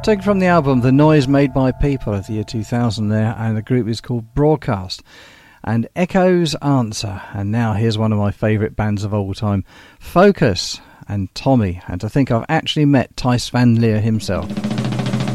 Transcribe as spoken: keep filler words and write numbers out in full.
Taken from the album The Noise Made by People of the year two thousand there, and the group is called Broadcast. And Echoes Answer. And now here's one of my favourite bands of all time, Focus and Tommy. And to think I've actually met Thijs van Leer himself.